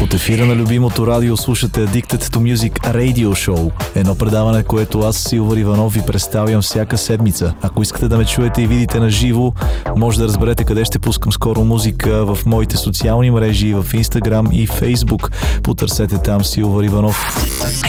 От ефира на любимото радио слушате Addicted to Music Radio Show. Едно предаване, което аз, Силвър Иванов, ви представям всяка седмица. Ако искате да ме чуете и видите на живо, може да разберете къде ще пускам скоро музика в моите социални мрежи, в Instagram и Facebook. Потърсете там Силвър Иванов.